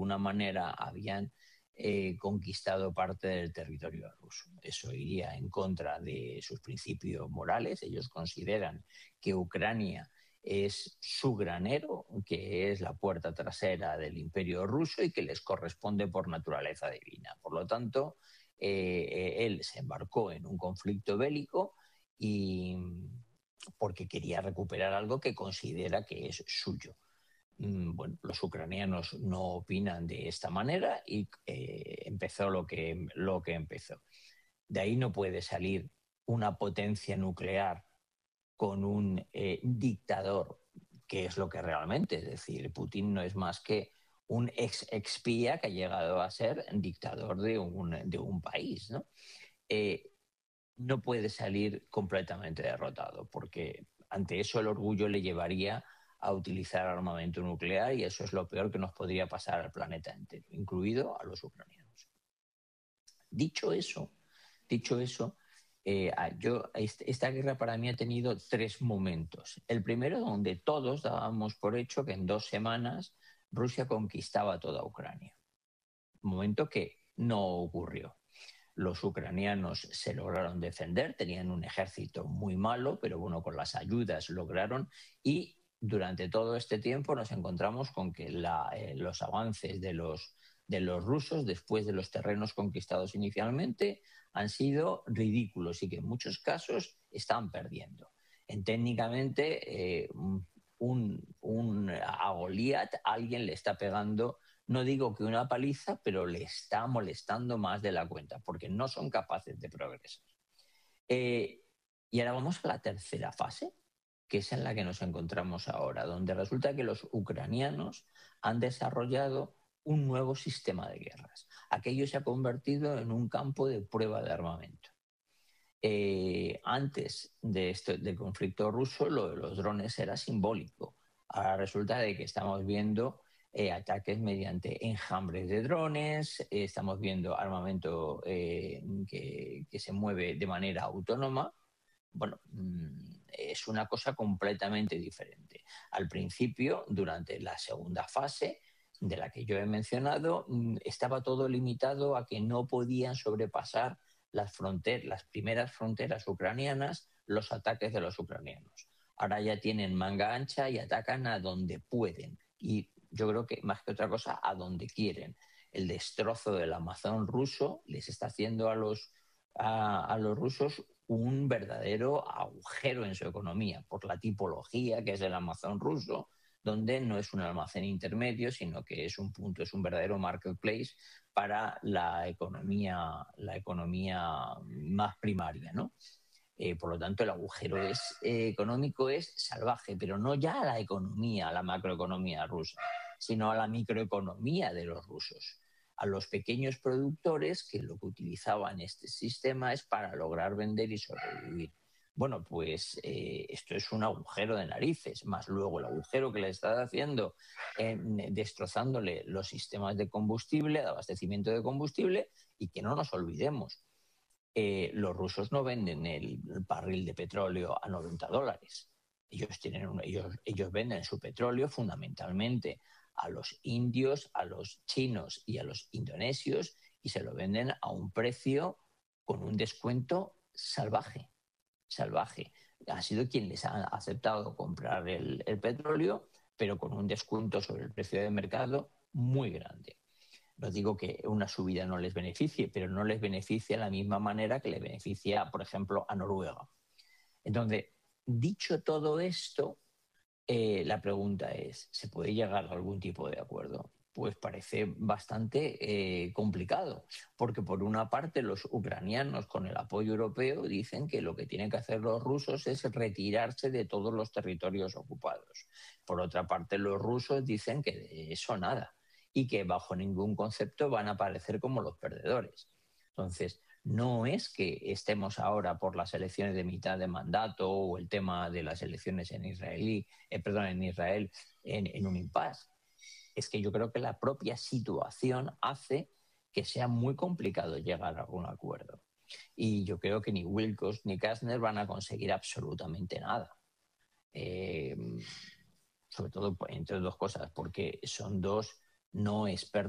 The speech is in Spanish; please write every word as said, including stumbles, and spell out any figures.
alguna manera habían eh, conquistado parte del territorio ruso. Eso iría en contra de sus principios morales. Ellos consideran que Ucrania es su granero, que es la puerta trasera del imperio ruso y que les corresponde por naturaleza divina. Por lo tanto, eh, él se embarcó en un conflicto bélico y porque quería recuperar algo que considera que es suyo. Bueno, los ucranianos no opinan de esta manera y eh, empezó lo que, lo que empezó. De ahí no puede salir una potencia nuclear con un eh, dictador, que es lo que realmente, es decir, Putin no es más que un ex expía que ha llegado a ser dictador de un, de un país, ¿no? Eh, no puede salir completamente derrotado, porque ante eso el orgullo le llevaría a utilizar armamento nuclear y eso es lo peor que nos podría pasar al planeta entero, incluido a los ucranianos. Dicho eso, dicho eso, eh, yo, esta guerra para mí ha tenido tres momentos. El primero, donde todos dábamos por hecho que en dos semanas Rusia conquistaba toda Ucrania. Momento que no ocurrió. Los ucranianos se lograron defender, tenían un ejército muy malo, pero bueno, con las ayudas lograron, y durante todo este tiempo nos encontramos con que la, eh, los avances de los, de los rusos después de los terrenos conquistados inicialmente han sido ridículos y que en muchos casos están perdiendo. En, técnicamente, eh, un, un, a Goliat alguien le está pegando, no digo que una paliza, pero le está molestando más de la cuenta, porque no son capaces de progresar. Eh, y ahora vamos a la tercera fase, que es en la que nos encontramos ahora, donde resulta que los ucranianos han desarrollado un nuevo sistema de guerras. Aquello se ha convertido en un campo de prueba de armamento. Eh, antes de esto, del conflicto ruso, lo de los drones era simbólico. Ahora resulta de que estamos viendo eh, ataques mediante enjambres de drones, eh, estamos viendo armamento eh, que, que se mueve de manera autónoma. Bueno, es una cosa completamente diferente. Al principio, durante la segunda fase, de la que yo he mencionado, estaba todo limitado a que no podían sobrepasar las fronteras, las primeras fronteras ucranianas, los ataques de los ucranianos. Ahora ya tienen manga ancha y atacan a donde pueden. Y yo creo que más que otra cosa, a donde quieren. El destrozo del Amazon ruso les está haciendo a los, a, a los rusos un verdadero agujero en su economía, por la tipología que es el Amazon ruso, donde no es un almacén intermedio, sino que es un punto, es un verdadero marketplace para la economía, la economía más primaria, ¿no? Eh, por lo tanto, el agujero es, eh, económico es salvaje, pero no ya a la economía, a la macroeconomía rusa, sino a la microeconomía de los rusos, a los pequeños productores que lo que utilizaban este sistema es para lograr vender y sobrevivir. Bueno, pues eh, esto es un agujero de narices, más luego el agujero que le está haciendo, eh, destrozándole los sistemas de combustible, de abastecimiento de combustible, y que no nos olvidemos, eh, los rusos no venden el, el barril de petróleo a noventa dólares. Ellos, tienen un, ellos, ellos venden su petróleo fundamentalmente a los indios, a los chinos y a los indonesios, y se lo venden a un precio con un descuento salvaje. salvaje. Ha sido quien les ha aceptado comprar el, el petróleo, pero con un descuento sobre el precio de mercado muy grande. No digo que una subida no les beneficie, pero no les beneficia de la misma manera que le beneficia, por ejemplo, a Noruega. Entonces, dicho todo esto, eh, la pregunta es, ¿se puede llegar a algún tipo de acuerdo? Pues parece bastante eh, complicado, porque por una parte los ucranianos con el apoyo europeo dicen que lo que tienen que hacer los rusos es retirarse de todos los territorios ocupados. Por otra parte, los rusos dicen que de eso nada y que bajo ningún concepto van a aparecer como los perdedores. Entonces, no es que estemos ahora por las elecciones de mitad de mandato o el tema de las elecciones en, israelí, eh, perdón, en Israel en, en un impasse. Es que yo creo que la propia situación hace que sea muy complicado llegar a algún acuerdo. Y yo creo que ni Wilkos ni Kastner van a conseguir absolutamente nada. Eh, sobre todo entre dos cosas, porque son dos no expertos